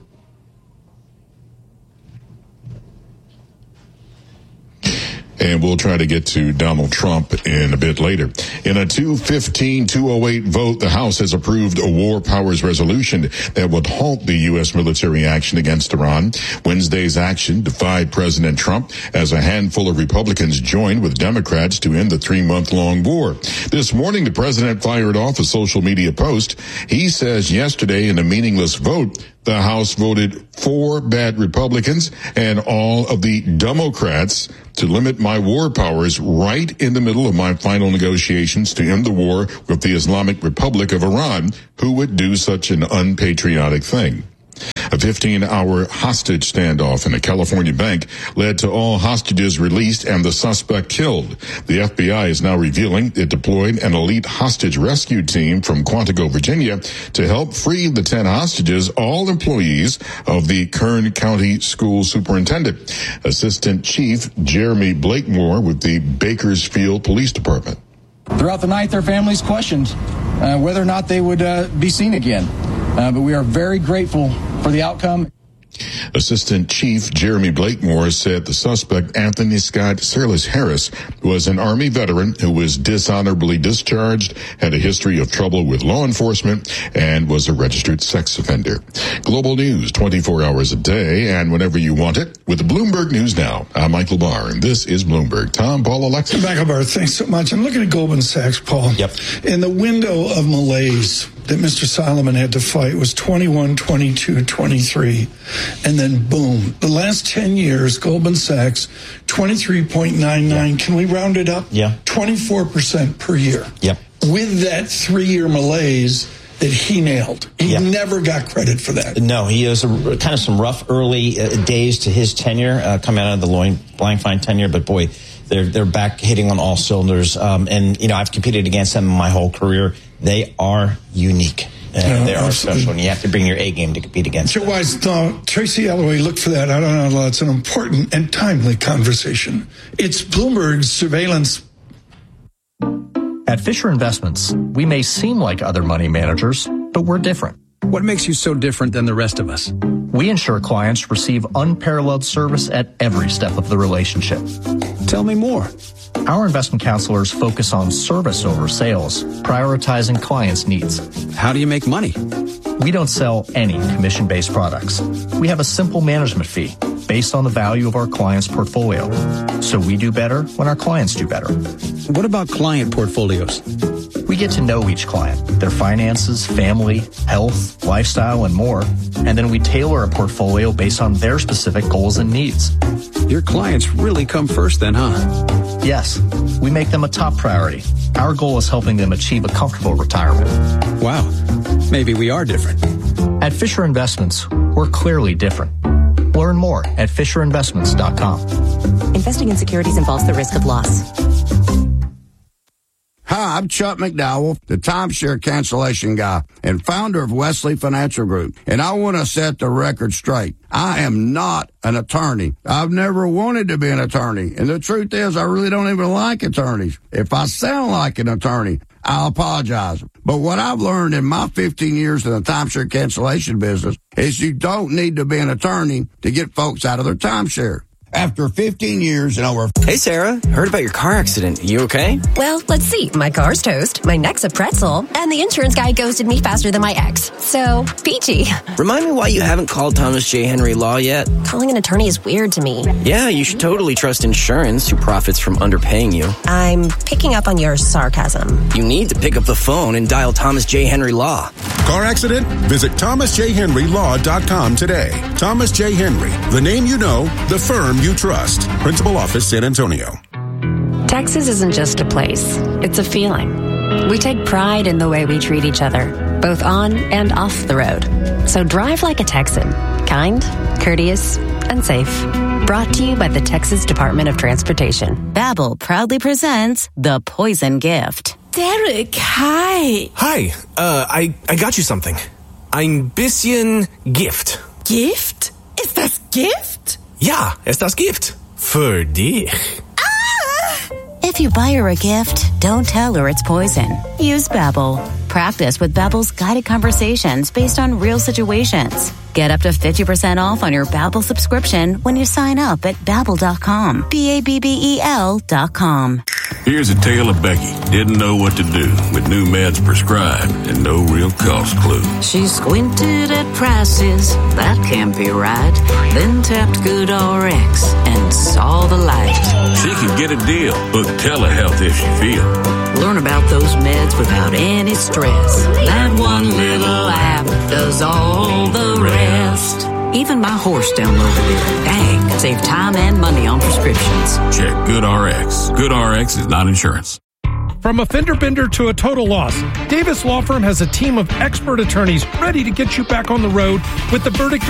And we'll try to get to Donald Trump in a bit later. In a two fifteen two oh eight vote, the House has approved a war powers resolution that would halt the U S military action against Iran. Wednesday's action defied President Trump as a handful of Republicans joined with Democrats to end the three-month-long war. This morning, the president fired off a social media post. He says yesterday in a meaningless vote, the House voted for bad Republicans and all of the Democrats to limit my war powers right in the middle of my final negotiations to end the war with the Islamic Republic of Iran, who would do such an unpatriotic thing. A fifteen-hour hostage standoff in a California bank led to all hostages released and the suspect killed. The F B I is now revealing it deployed an elite hostage rescue team from Quantico, Virginia, to help free the ten hostages, all employees of the Kern County School Superintendent. Assistant Chief Jeremy Blakemore with the Bakersfield Police Department. Throughout the night, their families questioned uh, whether or not they would uh, be seen again. Uh, but we are very grateful for the outcome. Assistant Chief Jeremy Blakemore said the suspect, Anthony Scott Silas Harris, was an Army veteran who was dishonorably discharged, had a history of trouble with law enforcement, and was a registered sex offender. Global news twenty-four hours a day and whenever you want it with the Bloomberg News Now. I'm Michael Barr, and this is Bloomberg. Tom, Paul, Alexa. Michael Barr, thanks so much. I'm looking at Goldman Sachs, Paul. Yep. In the window of malaise that Mister Solomon had to fight was twenty-one, twenty-two, twenty-three. And then boom, the last ten years, Goldman Sachs, twenty-three point nine nine. Yeah. Can we round it up? Yeah. twenty-four percent per year. Yep. With that three-year malaise that he nailed. He yep. never got credit for that. No, he has a, kind of some rough early uh, days to his tenure, uh, coming out of the Lloyd Blankfein tenure, but boy, they're they're back hitting on all cylinders. Um, and, you know, I've competed against them my whole career. They are unique. Uh, yeah, they are absolutely special, and you have to bring your A game to compete against them. Wise, no, Tracy Alloway, look for that. I don't know. It's an important and timely conversation. It's Bloomberg's surveillance. At Fisher Investments, we may seem like other money managers, but we're different. What makes you so different than the rest of us? We ensure clients receive unparalleled service at every step of the relationship. Tell me more. Our investment counselors focus on service over sales, prioritizing clients' needs. How do you make money? We don't sell any commission-based products. We have a simple management fee based on the value of our client's portfolio. So we do better when our clients do better. What about client portfolios? We get to know each client, their finances, family, health, lifestyle, and more. And then we tailor a portfolio based on their specific goals and needs. Your clients really come first then, huh? Yes, we make them a top priority. Our goal is helping them achieve a comfortable retirement. Wow, maybe we are different. At Fisher Investments, we're clearly different. Learn more at fisher investments dot com. Investing in securities involves the risk of loss. Hi, I'm Chuck McDowell, the timeshare cancellation guy and founder of Wesley Financial Group. And I want to set the record straight. I am not an attorney. I've never wanted to be an attorney. And the truth is, I really don't even like attorneys. If I sound like an attorney, I'll apologize. But what I've learned in my fifteen years in the timeshare cancellation business is you don't need to be an attorney to get folks out of their timeshare. After fifteen years and over... Hey, Sarah. Heard about your car accident. You okay? Well, let's see. My car's toast, my neck's a pretzel, and the insurance guy ghosted me faster than my ex. So, peachy. Remind me why you haven't called Thomas J. Henry Law yet. Calling an attorney is weird to me. Yeah, you should totally trust insurance, who profits from underpaying you. I'm picking up on your sarcasm. You need to pick up the phone and dial Thomas J. Henry Law. Car accident? Visit thomas j henry law dot com today. Thomas J. Henry, the name you know, the firm you trust. Principal office, San Antonio. Texas isn't just a place, it's a feeling. We take pride in the way we treat each other, both on and off the road. So drive like a Texan. Kind, courteous, and safe. Brought to you by the Texas Department of Transportation. Babbel proudly presents The Poison Gift. Derek, hi. Hi, uh, I, I got you something. Ein bisschen Gift. Gift? Ist das Gift? Ja, ist das Gift. Für dich. If you buy her a gift, don't tell her it's poison. Use Babbel. Practice with Babbel's guided conversations based on real situations. Get up to fifty percent off on your Babbel subscription when you sign up at Babbel dot com. B A B B E L dot com. Here's a tale of Becky. Didn't know what to do with new meds prescribed and no real cost clue. She squinted at prices, that can't be right. Then tapped GoodRx and saw the light. She can get a deal. Book telehealth if she feels. Learn about those meds without any stress. That one little app does all the rest. Even my horse downloaded it. Dang, save time and money on prescriptions. Check GoodRx. GoodRx is not insurance. From a fender bender to a total loss, Davis Law Firm has a team of expert attorneys ready to get you back on the road with the verdict